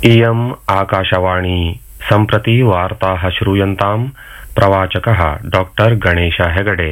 इयम् आकाशवाणी सम्प्रति वार्ताः श्रूयन्ताम् प्रवाचकः डॉक्टर गणेश हेगडे।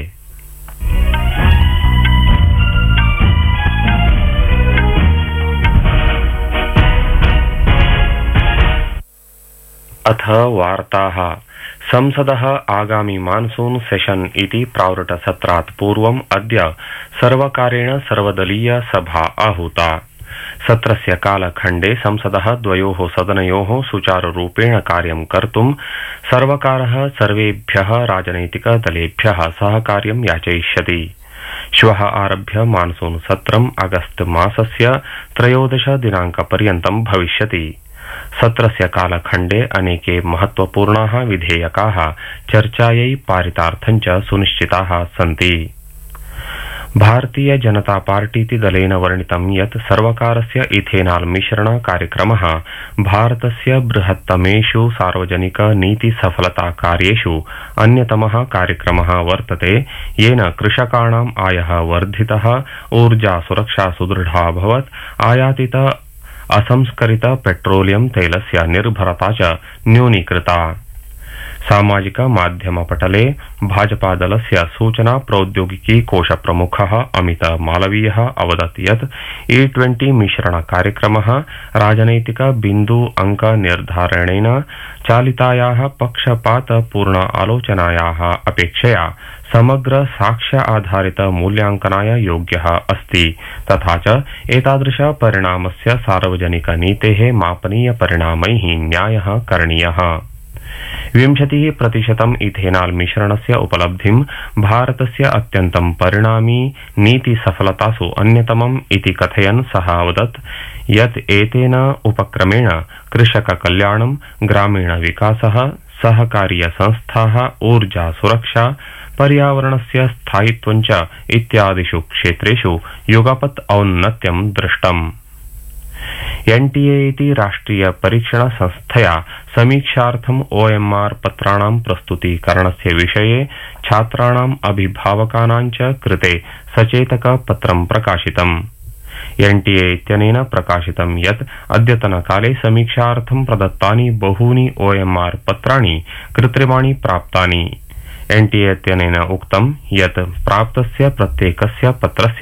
अथ वार्ताः। संसदः आगामि मानसून सेशन इति प्रावृट्टसत्रात् पूर्वम् अद्य सर्वकारेण सर्वदलीय सभा आहूता। सत्रस्य कालखण्डे संसदः द्वयोः सदनयोः सुचारुरूपेण कार्यं कर्तुं सर्वकारः सर्वेभ्यः राजनैतिकदलेभ्यः सहकार्यं याचयिष्यति। श्वः आरभ्य मानसून सत्रम् अगस्त मासस्य 13 दिनाङ्कपर्यन्तं भविष्यति। सत्रस्य कालखण्डे अनेके महत्वपूर्णाः विधेयकाः चर्चायै पारितार्थं च सुनिश्चिताः सन्ति। भारतीय जनता पार्टीति दलेन वर्णितं यत् सर्वकारस्य इथेनाल मिश्रण कार्यक्रमः भारतस्य बृहत्तमेषु सार्वजनिक नीति सफलता कार्येषु अन्यतमः कार्यक्रमः वर्तते, येन कृषकाणाम् आयः वर्धितः, ऊर्जा सुरक्षा सुदृढा अभवत्, आयातित असंस्करित पेट्रोलियम तैलस्य निर्भरता च न्यूनीकृता। सामाजिक माध्यम पटले भाजपा दलस्य सूचना प्रौद्योगिकी कोश प्रमुखः अमित मालवीयः अवदत् यत् E20 मिश्रण कार्यक्रमः राजनैतिक बिन्दु अंक निर्धारणेन चालितायाः पक्षपातपूर्ण आलोचनायाः अपेक्षया समग्र साक्ष्य आधारित मूल्यांकनाय योग्यः अस्ति, तथा च एतादृश परिणामस्य सार्वजनिक नीतेः मापनीय परिणामैः न्यायः करणीयः। 20% इथेनाल मिश्रणस्य उपलब्धिं भारतस्य अत्यन्तं परिणामी नीति सफलतासु अन्यतमम् इति कथयन् सः अवदत् यत् एतेन उपक्रमेण कृषक कल्याणं, ग्रामीण विकासः, सहकारीय संस्थाः, ऊर्जा सुरक्षा, पर्यावरणस्य स्थायित्वं च इत्यादिषु क्षेत्रेषु युगपत् औन्नत्यं दृष्टम्। NTA इति राष्ट्रिय परीक्षण संस्थया समीक्षार्थम् OMR पत्राणां प्रस्तुतीकरणस्य विषये छात्राणाम् अभिभावकानां च कृते सचेतक पत्रं प्रकाशितम्। NTA इत्यनेन प्रकाशितं यत् अद्यतनकाले समीक्षार्थं प्रदत्तानि बहूनि OMR पत्राणि कृत्रिमाणि प्राप्तानि। NTA इत्यनेन उक्तं यत् प्राप्तस्य प्रत्येकस्य पत्रस्य